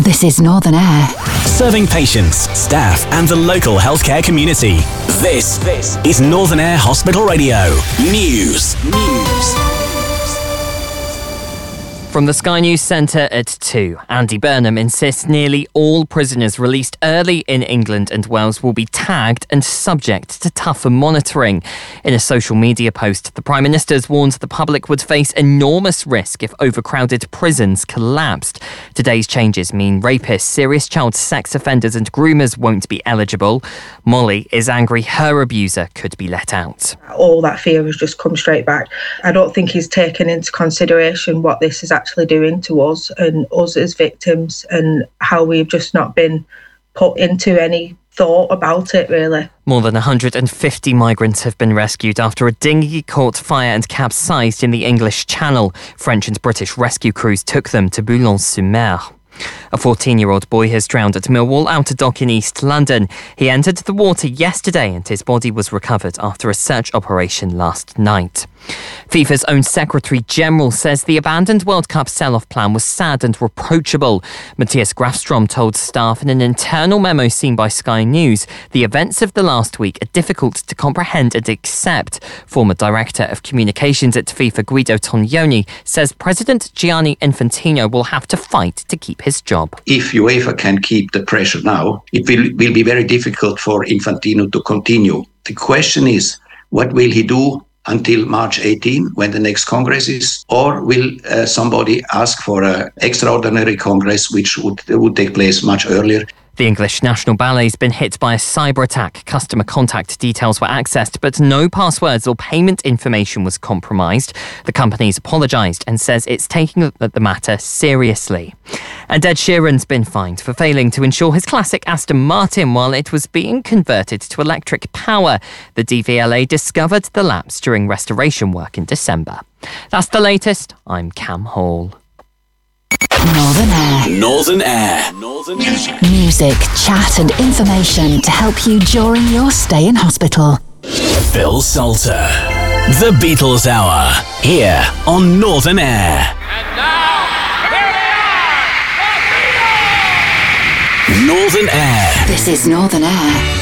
This is Northern Air. Serving patients, staff and the local healthcare community. This is Northern Air Hospital Radio. News. From the Sky News Centre at 2, Andy Burnham insists nearly all prisoners released early in England and Wales will be tagged and subject to tougher monitoring. In a social media post, the Prime Minister's warned the public would face enormous risk if overcrowded prisons collapsed. Today's changes mean rapists, serious child sex offenders and groomers won't be eligible. Molly is angry her abuser could be let out. All that fear has just come straight back. I don't think he's taken into consideration what this is actually doing to us and us as victims, and how we've just not been put into any thought about it, really. More than 150 migrants have been rescued after a dinghy caught fire and capsized in the English Channel. French and British rescue crews took them to Boulogne-sur-Mer. A 14-year-old boy has drowned at Millwall Outer Dock in East London. He entered the water yesterday and his body was recovered after a search operation last night. FIFA's own Secretary-General says the abandoned World Cup sell-off plan was sad and reproachable. Matthias Grafstrom told staff in an internal memo seen by Sky News the events of the last week are difficult to comprehend and accept. Former Director of Communications at FIFA Guido Tognoni says President Gianni Infantino will have to fight to keep his job. If UEFA can keep the pressure now, it will be very difficult for Infantino to continue. The question is, what will he do until March 18, when the next Congress is? Or will somebody ask for an extraordinary Congress, which would take place much earlier? The English National Ballet's been hit by a cyber attack. Customer contact details were accessed, but no passwords or payment information was compromised. The company's apologised and says it's taking the matter seriously. And Ed Sheeran's been fined for failing to insure his classic Aston Martin while it was being converted to electric power. The DVLA discovered the lapse during restoration work in December. That's the latest. I'm Cam Hall. Northern Air. Northern Air. Northern Air. Music, chat and information to help you during your stay in hospital. Phil Salter. The Beatles Hour. Here on Northern Air. And now, here they are! Northern Air. This is Northern Air.